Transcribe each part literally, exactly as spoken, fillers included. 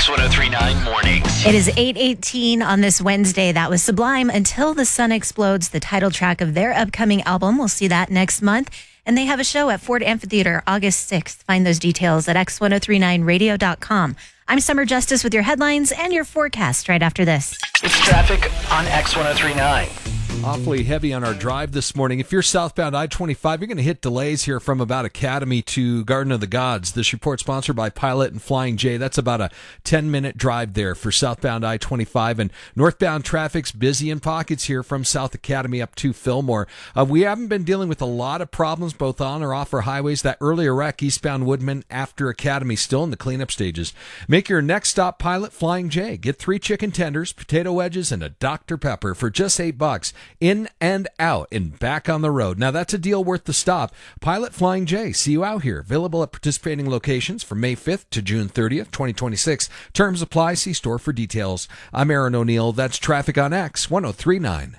X one oh three point nine Mornings. It is eight eighteen on this Wednesday. That was Sublime, Until the Sun Explodes, the title track of their upcoming album. We'll see that next month. And they have a show at Ford Amphitheater August sixth. Find those details at x ten thirty-nine radio dot com. I'm Summer Justice with your headlines and your forecast right after this. It's traffic on X one oh three point nine. Awfully heavy on our drive this morning. If you're southbound I twenty-five, you're going to hit delays here from about Academy to Garden of the Gods. This report sponsored by Pilot and Flying J. That's about a ten-minute drive there for southbound I twenty-five. And northbound traffic's busy in pockets here from South Academy up to Fillmore. Uh, we haven't been dealing with a lot of problems both on or off our highways. That earlier wreck, eastbound Woodman after Academy, still in the cleanup stages. Make your next stop Pilot Flying J. Get three chicken tenders, potato wedges, and a Doctor Pepper for just eight bucks. In and out and back on the road. Now, that's a deal worth the stop. Pilot Flying J. See you out here. Available at participating locations from May fifth to June thirtieth, twenty twenty-six. Terms apply. See store for details. I'm Aaron O'Neill. That's traffic on X one oh three point nine.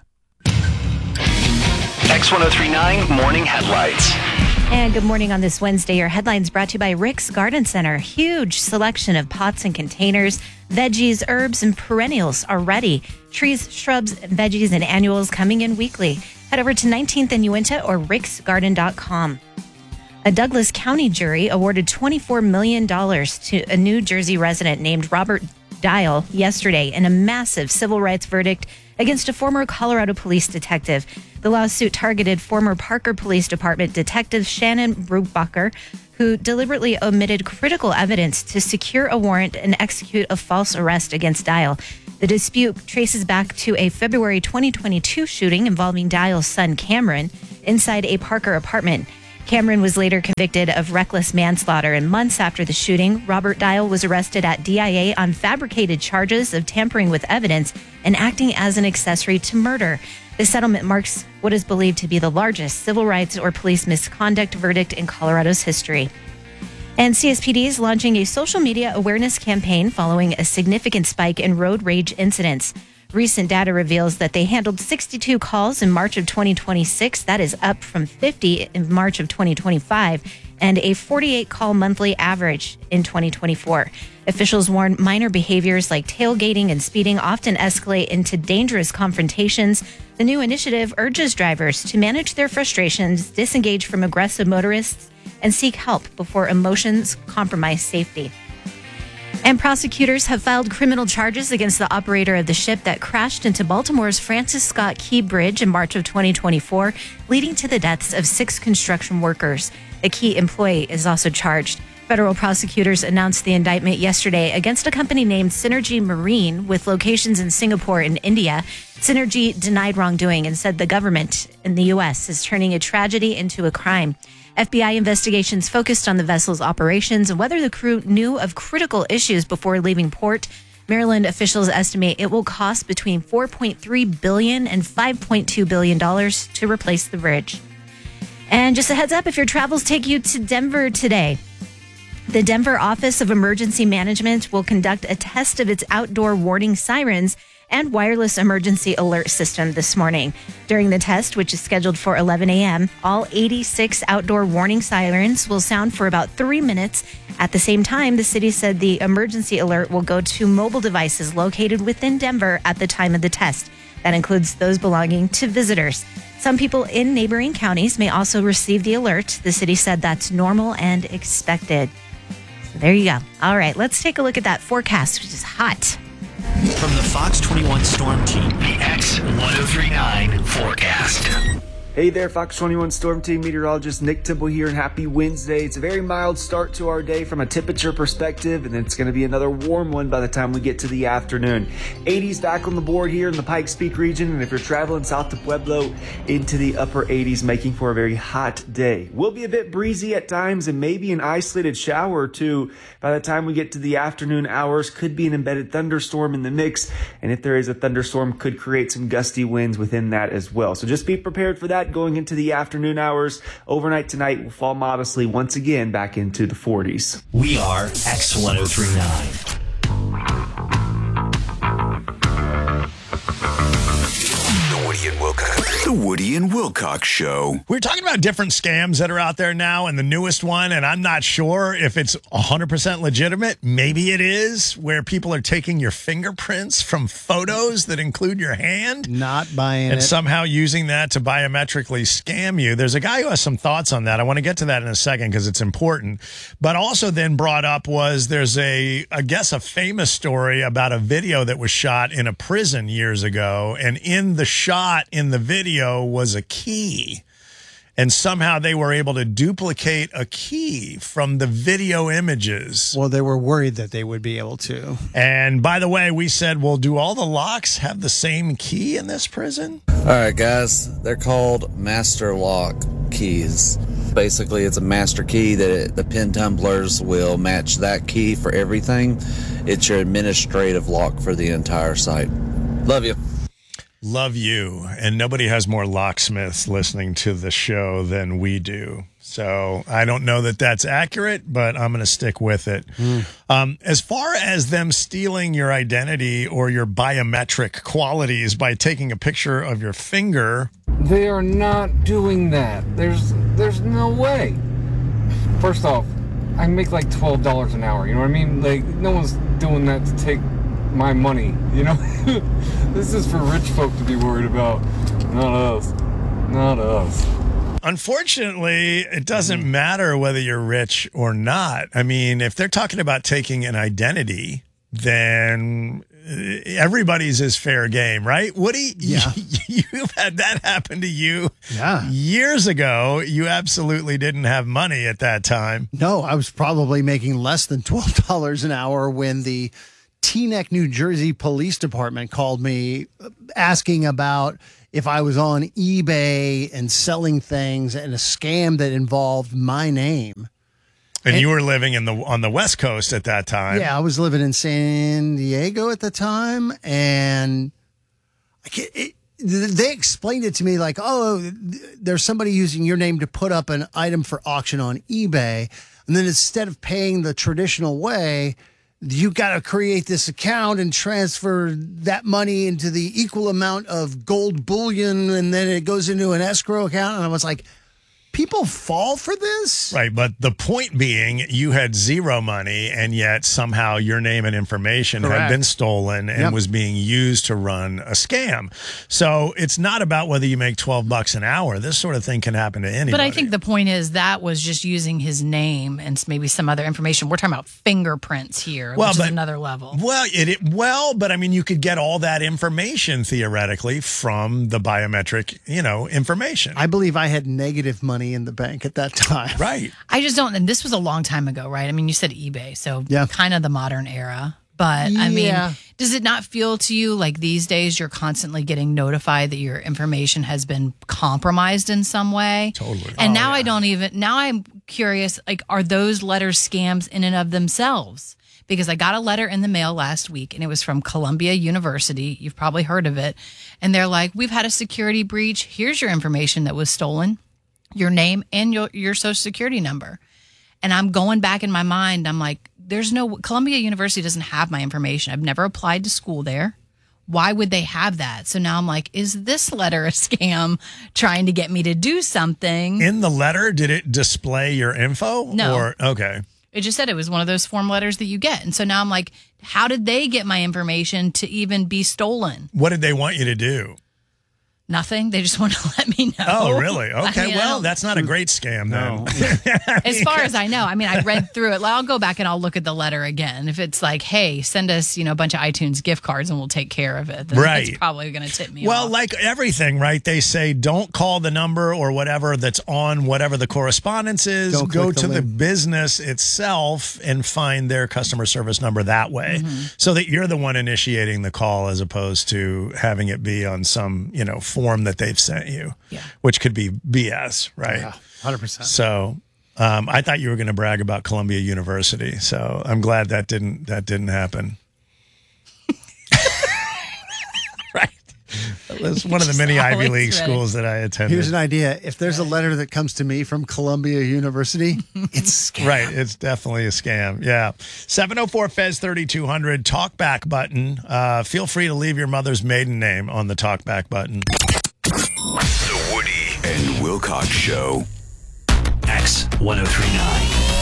X one oh three point nine Morning Headlights. And good morning on this Wednesday. Your headlines brought to you by Rick's Garden Center. Huge selection of pots and containers. Veggies, herbs, and perennials are ready. Trees, shrubs, veggies, and annuals coming in weekly. Head over to nineteenth and Uinta or ricks garden dot com. A Douglas County jury awarded twenty-four million dollars to a New Jersey resident named Robert Dial yesterday in a massive civil rights verdict against a former Colorado police detective. The lawsuit targeted former Parker Police Department Detective Shannon Brubacher, who deliberately omitted critical evidence to secure a warrant and execute a false arrest against Dial. The dispute traces back to a February twenty twenty-two shooting involving Dial's son Cameron inside a Parker apartment. Cameron was later convicted of reckless manslaughter, and months after the shooting, Robert Dial was arrested at D I A on fabricated charges of tampering with evidence and acting as an accessory to murder. The settlement marks what is believed to be the largest civil rights or police misconduct verdict in Colorado's history. And C S P D is launching a social media awareness campaign following a significant spike in road rage incidents. Recent data reveals that they handled sixty-two calls in March of twenty twenty-six. That is up from fifty in March of twenty twenty-five, and a forty-eight call monthly average in twenty twenty-four. Officials warn minor behaviors like tailgating and speeding often escalate into dangerous confrontations. The new initiative urges drivers to manage their frustrations, disengage from aggressive motorists, and seek help before emotions compromise safety. And prosecutors have filed criminal charges against the operator of the ship that crashed into Baltimore's Francis Scott Key Bridge in March of twenty twenty-four, leading to the deaths of six construction workers. A key employee is also charged. Federal prosecutors announced the indictment yesterday against a company named Synergy Marine with locations in Singapore and India. Synergy denied wrongdoing and said the government in the U S is turning a tragedy into a crime. F B I investigations focused on the vessel's operations and whether the crew knew of critical issues before leaving port. Maryland officials estimate it will cost between four point three billion dollars and five point two billion dollars to replace the bridge. And just a heads up, if your travels take you to Denver today, the Denver Office of Emergency Management will conduct a test of its outdoor warning sirens and wireless emergency alert system this morning. During the test, which is scheduled for eleven a.m., all eighty-six outdoor warning sirens will sound for about three minutes. At the same time, the city said the emergency alert will go to mobile devices located within Denver at the time of the test. That includes those belonging to visitors. Some people in neighboring counties may also receive the alert. The city said that's normal and expected. So there you go. All right, let's take a look at that forecast, which is hot. From the Fox twenty-one Storm Team, the X one oh three point nine forecast. Hey there, Fox twenty-one Storm Team meteorologist Nick Temple here, and happy Wednesday. It's a very mild start to our day from a temperature perspective, and it's going to be another warm one by the time we get to the afternoon. eighties back on the board here in the Pikes Peak region, and if you're traveling south to Pueblo, into the upper eighties, making for a very hot day. Will be a bit breezy at times and maybe an isolated shower or two by the time we get to the afternoon hours. Could be an embedded thunderstorm in the mix, and if there is a thunderstorm, could create some gusty winds within that as well. So just be prepared for that going into the afternoon hours. Overnight tonight will fall modestly once again back into the forties. We are X one oh three point nine. The Woody and Will Country The Woody and Wilcox Show. We're talking about different scams that are out there now, and the newest one, and I'm not sure if it's one hundred percent legitimate. Maybe it is, where people are taking your fingerprints from photos that include your hand. Not buying and it. somehow using that to biometrically scam you. There's a guy who has some thoughts on that. I want to get to that in a second because it's important. But also then brought up was there's a, I guess, a famous story about a video that was shot in a prison years ago, and in the shot in the video was a key, and somehow they were able to duplicate a key from the video images. Well, they were worried that they would be able to. And by the way, we said, well, do all the locks have the same key in this prison? All right, guys, they're called master lock keys. Basically, it's a master key that the pin tumblers will match that key for everything. It's your administrative lock for the entire site. Love you. Love you. And nobody has more locksmiths listening to the show than we do. So I don't know that that's accurate, but I'm going to stick with it. Mm. Um, as far as them stealing your identity or your biometric qualities by taking a picture of your finger. They are not doing that. There's, there's no way. First off, I make like twelve dollars an hour. You know what I mean? Like, no one's doing that to take my money, you know. This is for rich folk to be worried about, not us, not us. Unfortunately, it doesn't matter whether you're rich or not. I mean, if they're talking about taking an identity, then everybody's is fair game, right? Woody, yeah. You've had that happen to you yeah. years ago. You absolutely didn't have money at that time. No, I was probably making less than twelve dollars an hour when the Teaneck, New Jersey Police Department called me asking about if I was on eBay and selling things and a scam that involved my name. And, and you were living in the on the West Coast at that time. Yeah, I was living in San Diego at the time, and I can't, it, they explained it to me like, oh, there's somebody using your name to put up an item for auction on eBay, and then instead of paying the traditional way, you got to create this account and transfer that money into the equal amount of gold bullion, and then it goes into an escrow account. And I was like, people fall for this? Right, but the point being, you had zero money, and yet somehow your name and information Correct. had been stolen and Yep. was being used to run a scam. So it's not about whether you make twelve bucks an hour. This sort of thing can happen to anybody. But I think the point is that was just using his name and maybe some other information. We're talking about fingerprints here, Well, which but- is another level. Well, it, it well, but I mean, you could get all that information theoretically from the biometric, you know, information. I believe I had negative money in the bank at that time. Right. I just don't, and this was a long time ago, right? I mean, you said eBay, so Yeah. kind of the modern era. But I mean, Yeah. does it not feel to you like these days you're constantly getting notified that your information has been compromised in some way? Totally. And Oh, now yeah. I don't even, now I'm curious, like, are those letters scams in and of themselves? Because I got a letter in the mail last week and it was from Columbia University. You've probably heard of it. And they're like, we've had a security breach. Here's your information that was stolen, your name and your, your social security number. And I'm going back in my mind. I'm like, there's no, Columbia University doesn't have my information. I've never applied to school there. Why would they have that? So now I'm like, is this letter a scam trying to get me to do something? In the letter, did it display your info? No. Or, okay. It just said it was one of those form letters that you get. And so now I'm like, how did they get my information to even be stolen? What did they want you to do? Nothing. They just want to let me know. Oh, really? I Okay. mean, I well, don't- that's not a great scam then. As far as I know, I mean, I read through it. I'll go back and I'll look at the letter again. If it's like, hey, send us, you know, a bunch of iTunes gift cards and we'll take care of it, then Right. it's probably going to tip me Well, off. like everything, right? They say don't call the number or whatever that's on whatever the correspondence is. Don't Go click the to the link. business itself and find their customer service number that way, so that you're the one initiating the call as opposed to having it be on some, you know, form that they've sent you, Yeah. which could be B S, right? Yeah, one hundred percent. So um, I thought you were going to brag about Columbia University, so I'm glad that didn't that didn't happen. Right. That's one of the Just many Ivy always League ready. schools that I attended. Here's an idea. If there's a letter that comes to me from Columbia University, it's a scam. Right. It's definitely a scam. Yeah. seven oh four F E Z thirty-two hundred talkback button. Uh, feel free to leave your mother's maiden name on the talkback button. and Wilcox Show. X ten thirty-nine.